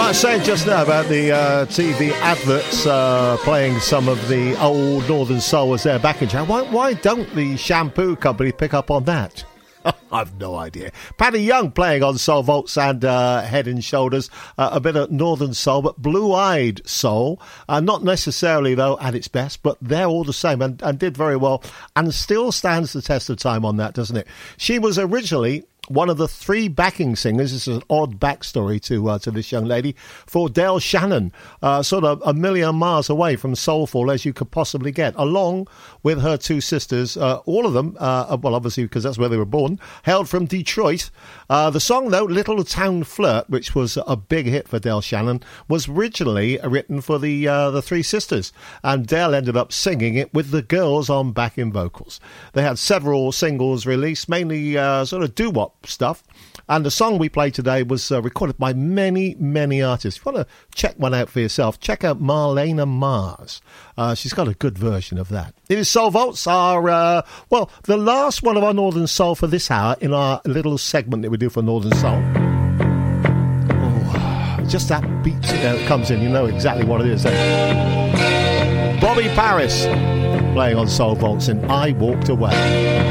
I was saying just now about the TV adverts playing some of the old Northern Soul was there back in January. Why don't the shampoo company pick up on that? I've no idea. Paddy Young playing on Soul Vaults and Head and Shoulders. A bit of Northern Soul, but blue-eyed soul. Not necessarily, though, at its best, but they're all the same and did very well and still stands the test of time on that, doesn't it? She was originally one of the three backing singers. This is an odd backstory to this young lady, for Dale Shannon, sort of a million miles away from soulful as you could possibly get, along with her two sisters, all of them, well, obviously because that's where they were born, hailed from Detroit. The song, though, Little Town Flirt, which was a big hit for Dale Shannon, was originally written for the three sisters, and Dale ended up singing it with the girls on backing vocals. They had several singles released, mainly sort of doo-wop stuff, and the song we played today was recorded by many artists. If you want to check one out for yourself, check out Marlena Mars. She's got a good version of that. It is Soul Vaults, our the last one of our Northern Soul for this hour in our little segment that we do for Northern Soul. Oh, just that beat comes in, you know exactly what it is. Bobby Paris playing on Soul Vaults and I Walked Away.